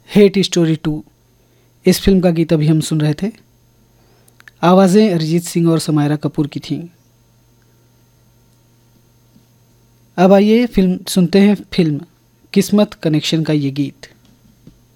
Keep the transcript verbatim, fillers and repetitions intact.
Hate story to, इस film का गीत अभी हम सुन रहे थे। आवाज़ें अरिजीत सिंह और समायरा कपूर की थीं। अब आइए फिल्म सुनते हैं फिल्म किस्मत कनेक्शन का ये गीत।